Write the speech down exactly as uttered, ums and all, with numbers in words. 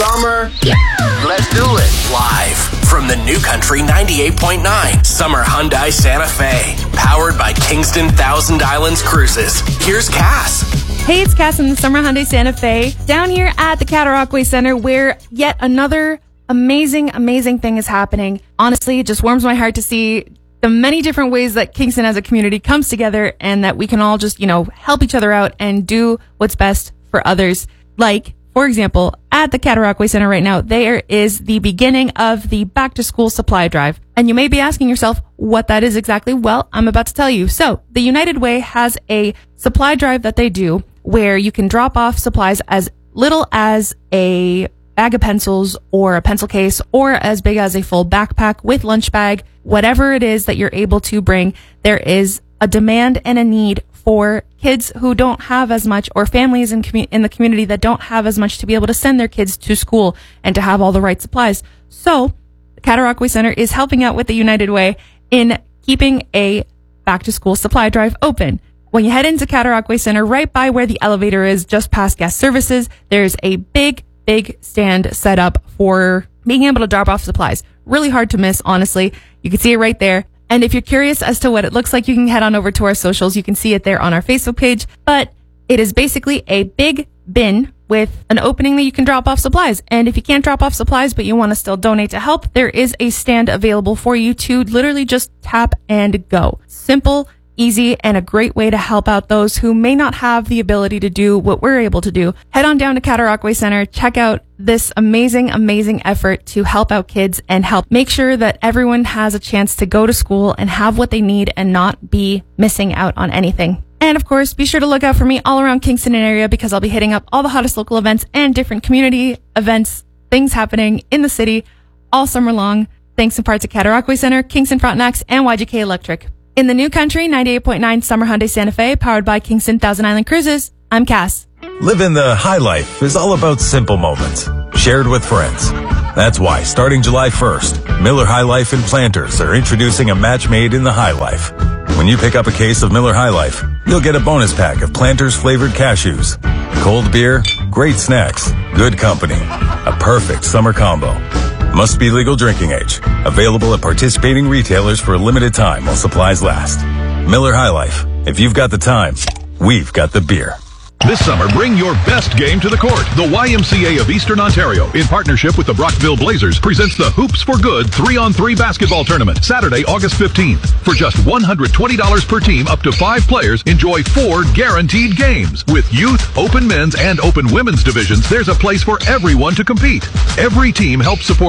summer. Yeah. Let's do it. Live from the New Country ninety-eight point nine Summer Hyundai Santa Fe. Powered by Kingston Thousand Islands Cruises. Here's Cass. Hey, it's Cass in the Summer Hyundai Santa Fe. Down here at the Cataraqui Center where yet another amazing, amazing thing is happening. Honestly, it just warms my heart to see the many different ways that Kingston as a community comes together and that we can all just, you know, help each other out and do what's best for others. Like, for example, at the Cataraqui Center right now, there is the beginning of the back to school supply drive. And you may be asking yourself what that is exactly. Well, I'm about to tell you. So the United Way has a supply drive that they do where you can drop off supplies as little as a bag of pencils or a pencil case or as big as a full backpack with lunch bag, whatever it is that you're able to bring. There is a demand and a need for kids who don't have as much, or families in, commu- in the community that don't have as much to be able to send their kids to school and to have all the right supplies. So the Cataraqui Center is helping out with the United Way in keeping a back to school supply drive open. When you head into Cataraqui Center, right by where the elevator is, just past guest services, there's a big, big stand set up for being able to drop off supplies. Really hard to miss, honestly. You can see it right there. And if you're curious as to what it looks like, you can head on over to our socials. You can see it there on our Facebook page. But it is basically a big bin with an opening that you can drop off supplies. And if you can't drop off supplies, but you want to still donate to help, there is a stand available for you to literally just tap and go. Simple, easy, and a great way to help out those who may not have the ability to do what we're able to do. Head on down to Cataraqui Center, check out this amazing, amazing effort to help out kids and help make sure that everyone has a chance to go to school and have what they need and not be missing out on anything. And of course, be sure to look out for me all around Kingston and area because I'll be hitting up all the hottest local events and different community events, things happening in the city all summer long. Thanks in part to Cataraqui Center, Kingston Frontenacs, and Y G K Electric. In the New Country ninety-eight point nine Summer Hyundai Santa Fe, powered by Kingston Thousand Island Cruises, I'm Cass. Living the high life is all about simple moments, shared with friends. That's why, starting July first, Miller High Life and Planters are introducing a match made in the high life. When you pick up a case of Miller High Life, you'll get a bonus pack of Planters flavored cashews. Cold beer, great snacks, good company. A perfect summer combo. Must be legal drinking age. Available at participating retailers for a limited time while supplies last. Miller High Life. If you've got the time, we've got the beer. This summer, bring your best game to the court. The Y M C A of Eastern Ontario, in partnership with the Brockville Blazers, presents the Hoops for Good three on three basketball tournament, Saturday, August fifteenth. For just one hundred twenty dollars per team, up to five players, enjoy four guaranteed games. With youth, open men's, and open women's divisions, there's a place for everyone to compete. Every team helps support